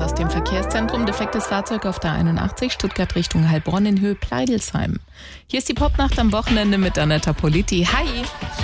aus dem Verkehrszentrum. Defektes Fahrzeug auf der 81 Stuttgart Richtung Heilbronn in Höhe Pleidelsheim. Hier ist die Popnacht am Wochenende mit Anetta Politi. Hi!